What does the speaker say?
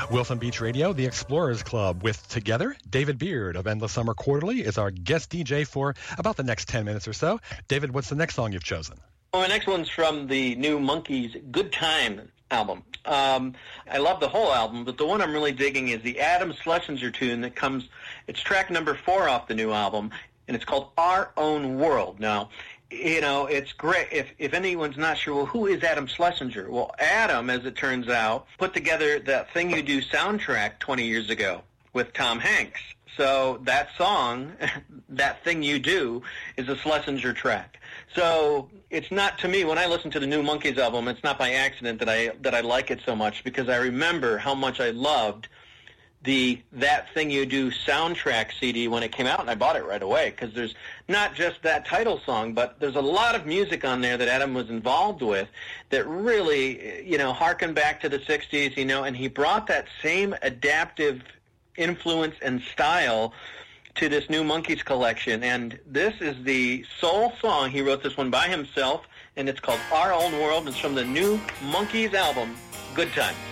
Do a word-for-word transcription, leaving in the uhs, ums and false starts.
Wilson Beach Radio, the Explorers Club, with Together. David Beard of Endless Summer Quarterly is our guest D J for about the next ten minutes or so. David, what's the next song you've chosen? Well, my next one's from the new Monkees Good Time album. Um, I love the whole album, but the one I'm really digging is the Adam Schlesinger tune that comes, it's track number four off the new album, and it's called Our Own World. Now, you know, it's great. If if anyone's not sure, well, who is Adam Schlesinger? Well, Adam, as it turns out, put together that Thing You Do soundtrack twenty years ago with Tom Hanks. So that song, That Thing You Do, is a Schlesinger track. So it's not, to me, when I listen to the new Monkees album, it's not by accident that I that I like it so much, because I remember how much I loved the That Thing You Do soundtrack C D when it came out, and I bought it right away, because there's not just that title song, but there's a lot of music on there that Adam was involved with that really, you know, harken back to the sixties, you know, and he brought that same adaptive influence and style to this new Monkees collection, and this is the sole song. He wrote this one by himself, and it's called Our Own World. It's from the new Monkees album, Good Time.